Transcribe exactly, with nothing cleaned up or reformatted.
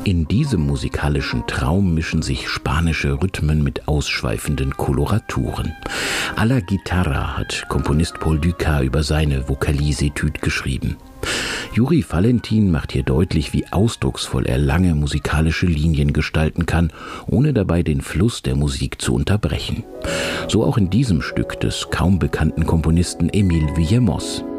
In diesem musikalischen Traum mischen sich spanische Rhythmen mit ausschweifenden Koloraturen. A la Guitarra hat Komponist Paul Dukas über seine Vocalise-Etude geschrieben. Juri Valentin macht hier deutlich, wie ausdrucksvoll er lange musikalische Linien gestalten kann, ohne dabei den Fluss der Musik zu unterbrechen. So auch in diesem Stück des kaum bekannten Komponisten Émile Villemos.